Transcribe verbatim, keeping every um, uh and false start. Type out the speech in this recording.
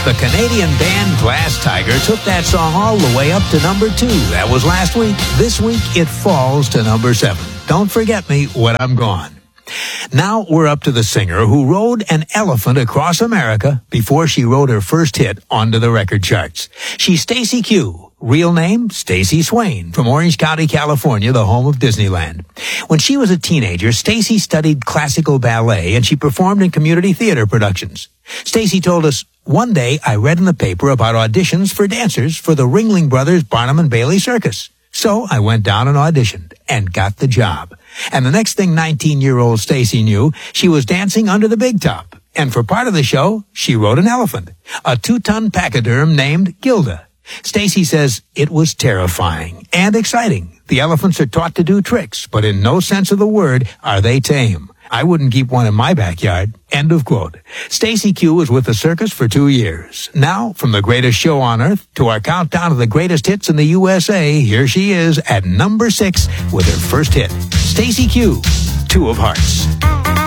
The Canadian band Glass Tiger took that song all the way up to number two. That was last week. This week, it falls to number seven. Don't forget me when I'm gone. Now we're up to the singer who rode an elephant across America before she wrote her first hit onto the record charts. She's Stacey Q. Real name, Stacey Swain, from Orange County, California, the home of Disneyland. When she was a teenager, Stacey studied classical ballet and she performed in community theater productions. Stacey told us, "One day I read in the paper about auditions for dancers for the Ringling Brothers Barnum and Bailey Circus. So I went down and auditioned and got the job. And the next thing nineteen-year-old Stacey knew, she was dancing under the big top. And for part of the show, she rode an elephant, a two-ton pachyderm named Gilda." Stacey says it was terrifying and exciting. The elephants are taught to do tricks, but in no sense of the word are they tame. I wouldn't keep one in my backyard. End of quote. Stacey Q was with the circus for two years. Now, from the greatest show on earth to our countdown of the greatest hits in the U S A, here she is at number six with her first hit. Stacey Q, Two of Hearts.